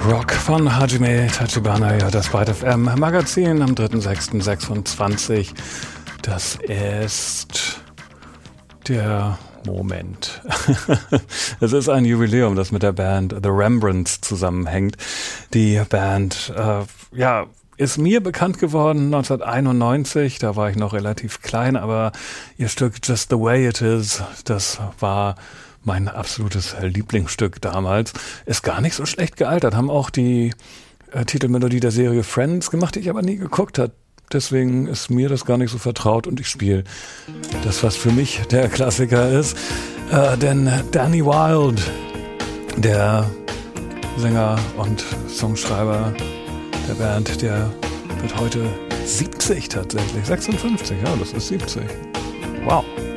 Rock von Hajime Tachibana, ja, das Byte FM Magazin am 3.6.26. Das ist der Moment. Es ist ein Jubiläum, das mit der Band The Rembrandts zusammenhängt. Die Band, ist mir bekannt geworden 1991, da war ich noch relativ klein, aber ihr Stück Just the Way It Is, das war mein absolutes Lieblingsstück damals. Ist gar nicht so schlecht gealtert, haben auch die Titelmelodie der Serie Friends gemacht, die ich aber nie geguckt habe. Deswegen ist mir das gar nicht so vertraut und ich spiele das, was für mich der Klassiker ist. Denn Danny Wilde, der Sänger und Songschreiber der Band, der wird heute 70 tatsächlich. 56, ja, das ist 70. Wow.